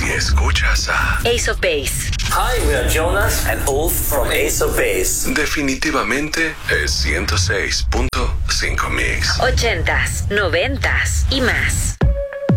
escuchas a Ace of Base. Hi, we are Jonas and Ulf from Ace of Base. Definitivamente es 106.5 Mix. 80s, 90s y más.